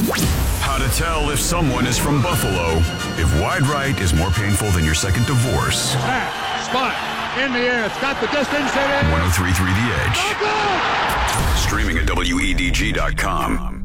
How to tell if someone is from Buffalo. If wide right is more painful than your second divorce. Snap, spot, in the air. It's got the distance. 103.3 The Edge. Streaming at WEDG.com.